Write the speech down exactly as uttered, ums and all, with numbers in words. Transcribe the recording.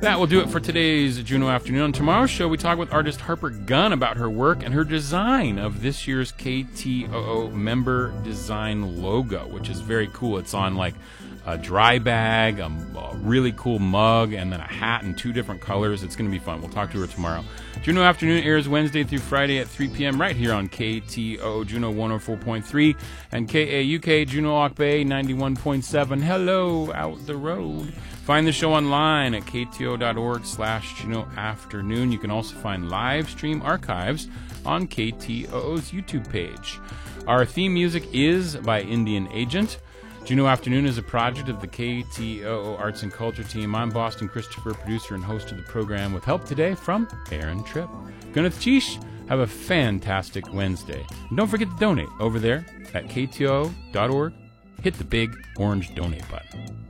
That will do it for today's Juno Afternoon. On tomorrow's show, we talk with artist Harper Gunn about her work and her design of this year's K T O O member design logo, which is very cool. It's on like a dry bag, a, a really cool mug, and then a hat in two different colors. It's going to be fun. We'll talk to her tomorrow. Juno Afternoon airs Wednesday through Friday at three p.m. right here on K T O O Juno one oh four point three and K A U K Juno Lock Bay ninety-one point seven. Hello, out the road. Find the show online at kto.org slash Juno Afternoon. You can also find live stream archives on K T O O's YouTube page. Our theme music is by Indian Agent. Juno Afternoon is a project of the K T O O Arts and Culture team. I'm Boston Christopher, producer and host of the program, with help today from Aaron Tripp. Gunneth Chish, have a fantastic Wednesday. And don't forget to donate over there at K T O O dot org. Hit the big orange donate button.